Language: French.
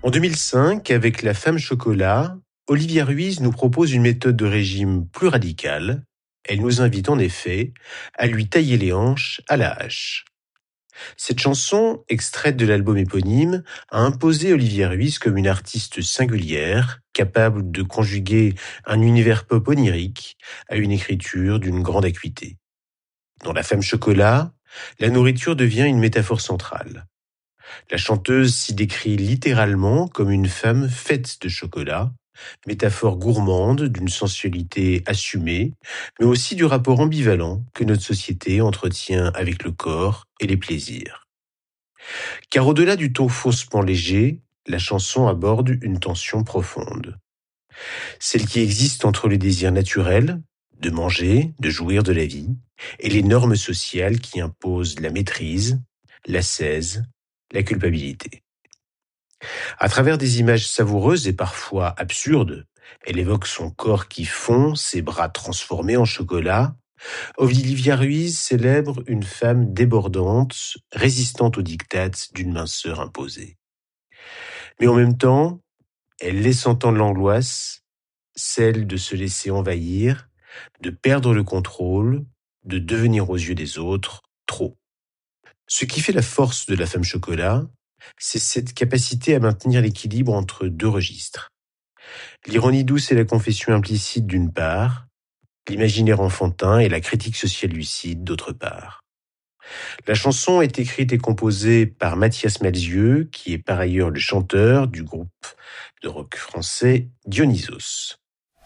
En 2005, avec La Femme Chocolat, Olivia Ruiz nous propose une méthode de régime plus radicale. Elle nous invite en effet à lui tailler les hanches à la hache. Cette chanson, extraite de l'album éponyme, a imposé Olivia Ruiz comme une artiste singulière, capable de conjuguer un univers pop onirique à une écriture d'une grande acuité. Dans La Femme Chocolat, la nourriture devient une métaphore centrale. La chanteuse s'y décrit littéralement comme une femme faite de chocolat, métaphore gourmande d'une sensualité assumée, mais aussi du rapport ambivalent que notre société entretient avec le corps et les plaisirs. Car au-delà du ton faussement léger, la chanson aborde une tension profonde. Celle qui existe entre le désir naturel, de manger, de jouir de la vie, et les normes sociales qui imposent la maîtrise, l'ascèse, la culpabilité. À travers des images savoureuses et parfois absurdes, elle évoque son corps qui fond, ses bras transformés en chocolat. Olivia Ruiz célèbre une femme débordante, résistante aux diktats d'une minceur imposée. Mais en même temps, elle laisse entendre l'angoisse, celle de se laisser envahir, de perdre le contrôle, de devenir aux yeux des autres trop. Ce qui fait la force de La Femme Chocolat, c'est cette capacité à maintenir l'équilibre entre deux registres. L'ironie douce et la confession implicite d'une part, l'imaginaire enfantin et la critique sociale lucide d'autre part. La chanson est écrite et composée par Mathias Malzieu, qui est par ailleurs le chanteur du groupe de rock français Dionysos.